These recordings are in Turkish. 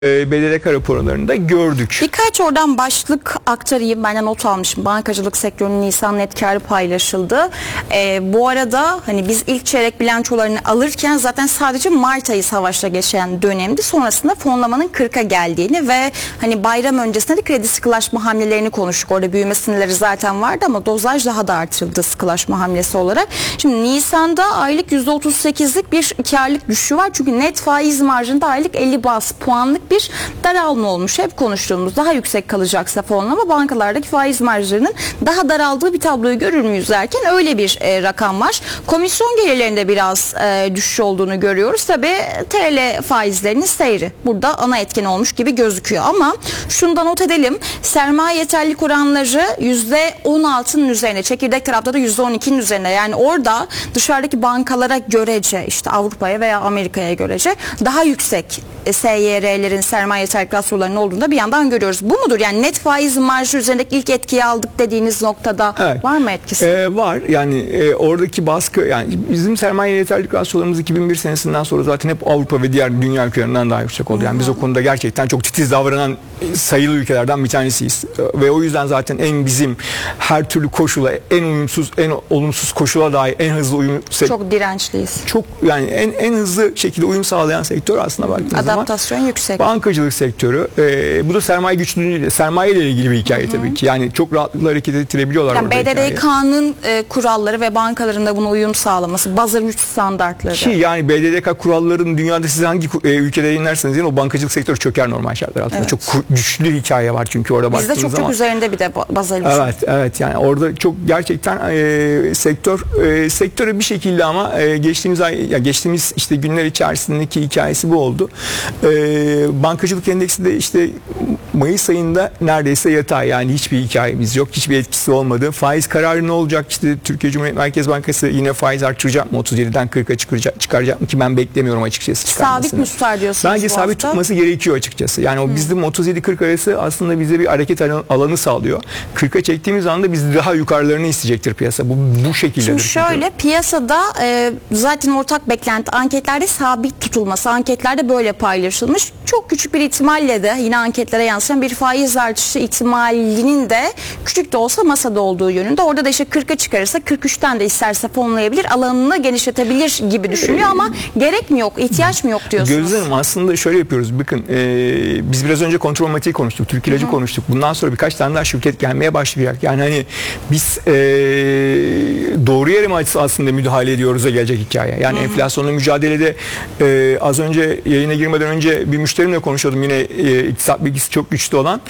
BDDK raporlarında gördük. Birkaç oradan başlık aktarayım. Ben de not almışım. Bankacılık sektörünün Nisan net karı paylaşıldı. Bu arada hani biz ilk çeyrek bilançolarını alırken zaten sadece Mart ayı savaşla geçen dönemdi. Sonrasında fonlamanın 40'a geldiğini ve hani bayram öncesinde de kredi sıkılaşma hamlelerini konuştuk. Orada büyüme sınırları zaten vardı ama dozaj daha da artırıldı sıkılaşma hamlesi olarak. Şimdi Nisan'da aylık %38'lik bir karlılık düşüşü var. Çünkü net faiz marjında aylık 50 bas puanlık bir daralma olmuş. Hep konuştuğumuz daha yüksek kalacaksa fonlama bankalardaki faiz marjlarının daha daraldığı bir tabloyu görür müyüz derken öyle bir rakam var. Komisyon gelirlerinde biraz düşüş olduğunu görüyoruz. Tabii TL faizlerinin seyri burada ana etken olmuş gibi gözüküyor ama şunu da not edelim. Sermaye yeterlilik oranları %16'nın üzerine, çekirdek tarafta da %12'nin üzerine. Yani orada dışarıdaki bankalara görece, işte Avrupa'ya veya Amerika'ya görece daha yüksek SYR'lerin, sermaye yeterlilik rasyolarının olduğunu da bir yandan görüyoruz. Bu mudur? Yani net faiz marjı üzerindeki ilk etkiyi aldık dediğiniz noktada evet. Var mı etkisi? Var. Yani oradaki baskı, yani bizim sermaye yeterlilik rasyolarımız 2001 senesinden sonra zaten hep Avrupa ve diğer dünya ülkelerinden daha yüksek oldu. Yani biz o konuda gerçekten çok titiz davranan sayılı ülkelerden bir tanesiyiz. Ve o yüzden zaten bizim her türlü koşula, en uyumsuz, en olumsuz koşula dahi en hızlı uyum... Çok dirençliyiz. Çok yani en hızlı şekilde uyum sağlayan sektör aslında baktığınız zaman. Adaptasyon yüksek. Bankacılık sektörü. Bu da sermaye güçlülüğü, sermaye ile ilgili bir hikaye tabii ki. Yani çok rahatlıkla hareket ettirebiliyorlar. Yani BDDK'nın kuralları ve bankaların da buna uyum sağlaması, Basel III standartları. Ki yani BDDK kurallarının dünyada siz hangi ülkede yayınlarsanız o bankacılık sektörü çöker normal şartlar altında. Evet. Çok güçlü hikaye var çünkü orada baktığınız zaman. Bizde çok üzerinde bir de Basel III. Evet yani orada çok gerçekten sektörü bir şekilde ama geçtiğimiz işte günler içerisindeki hikayesi bu oldu. Bankacılık endeksi de işte Mayıs ayında neredeyse yatay, yani hiçbir hikayemiz yok. Hiçbir etkisi olmadı. Faiz kararı ne olacak? İşte Türkiye Cumhuriyet Merkez Bankası yine faiz artıracak mı? 37'den 40'a çıkaracak mı ki ben beklemiyorum açıkçası çıkarmasını. Sabit mi tutar diyorsunuz? Bence sabit tutması gerekiyor açıkçası. Yani o bizim 37-40 arası aslında bize bir hareket alanı sağlıyor. 40'a çektiğimiz anda biz daha yukarılarını isteyecektir piyasa. Bu şekilde. Şimdi şöyle piyasada zaten ortak beklenti anketlerde sabit tutulması. Anketlerde böyle paylaşılmış. Çok küçük bir ihtimalle de yine anketlere yansıyan bir faiz artışı ihtimalinin de küçük de olsa masada olduğu yönünde. Orada da işte 40'a çıkarırsa 43'ten de isterse fonlayabilir, alanını genişletebilir gibi düşünüyor ama gerek mi yok, ihtiyaç mı yok diyorsunuz? Gözde Hanım, aslında şöyle yapıyoruz. Bakın biz biraz önce kontrol matiği konuştuk, Türk İlacı konuştuk. Bundan sonra birkaç tane daha şirket gelmeye başlayacak. Yani hani biz doğru yere mi aslında müdahale ediyoruz'a gelecek hikaye. Yani enflasyonla mücadelede az önce yayına girmeden önce bir müşterimle konuşuyordum, yine iktisat bilgisi çok güçlü olan.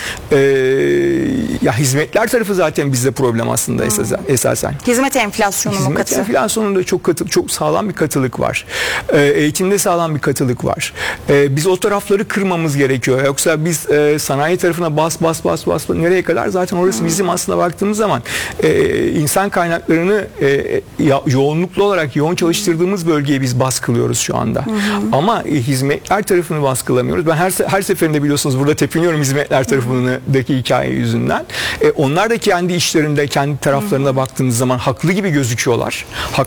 Ya hizmetler tarafı zaten bizde problem aslında esasen. Hizmet enflasyonu mu katı? Hizmet enflasyonunda çok sağlam bir katılık var. Eğitimde sağlam bir katılık var. Biz o tarafları kırmamız gerekiyor. Yoksa biz sanayi tarafına bas nereye kadar? Zaten orası bizim aslında baktığımız zaman insan kaynaklarını yoğunluklu olarak yoğun çalıştırdığımız bölgeye biz baskılıyoruz şu anda. Ama hizmetler tarafını baskılamıyoruz. Ben her seferinde biliyorsunuz burada tepiniyorum hizmetler tarafındaki hikaye yüzünden. Onlar da kendi işlerinde, kendi taraflarına baktığınız zaman haklı gibi gözüküyorlar.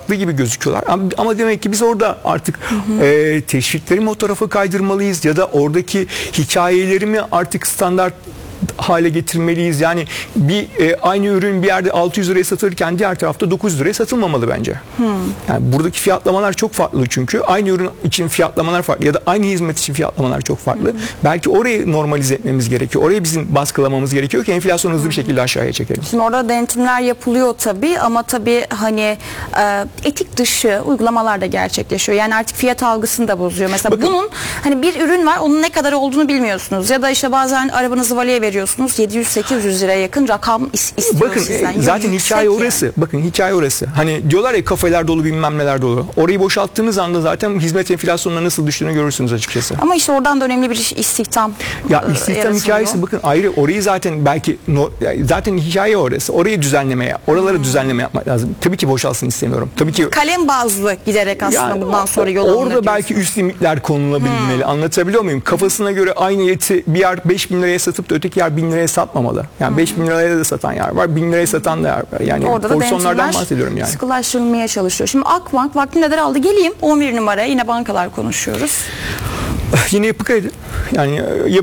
Ama demek ki biz orada artık teşviklerimi o tarafa kaydırmalıyız ya da oradaki hikayelerimi artık standart hale getirmeliyiz. Yani aynı ürün bir yerde 600 liraya satılırken diğer tarafta 900 liraya satılmamalı bence. Yani buradaki fiyatlamalar çok farklı çünkü. Aynı ürün için fiyatlamalar farklı ya da aynı hizmet için fiyatlamalar çok farklı. Belki orayı normalize etmemiz gerekiyor. Orayı bizim baskılamamız gerekiyor ki enflasyonu hızlı bir şekilde aşağıya çekelim. Şimdi orada denetimler yapılıyor tabii ama tabii hani etik dışı uygulamalar da gerçekleşiyor. Yani artık fiyat algısını da bozuyor. Mesela bakın, bunun hani bir ürün var, onun ne kadar olduğunu bilmiyorsunuz ya da işte bazen arabanızı valeye veriyorsunuz. 700-800 liraya yakın rakam istiyor bakın, sizden. Zaten hikaye orası. Yani. Bakın hikaye orası. Hani diyorlar ya kafeler dolu, bilmem neler dolu. Orayı boşalttığınız anda zaten hizmet enflasyonuna nasıl düştüğünü görürsünüz açıkçası. Ama işte oradan da önemli bir istihdam. Ya istihdam hikayesi bakın ayrı. Orayı zaten zaten hikaye orası. Orayı oraları düzenleme yapmak lazım. Tabii ki boşalsın istemiyorum. Tabii ki kalem bazlı giderek aslında bundan sonra yol alınır. Orada belki üst limitler konulabilmeli. Anlatabiliyor muyum? Kafasına göre aynı yeti bir yer 5.000 liraya satıp da öteki yer 1000 liraya satmamalı. Yani 5.000 liraya da satan yer var. 1000 liraya satan da yer var. Yani porsiyonlardan bahsediyorum yani. Sıkılaştırılmaya çalışıyor. Şimdi Akbank vaktinde aldı. Geleyim 11 numaraya, yine bankalar konuşuyoruz. Yine yapı kredi. Yani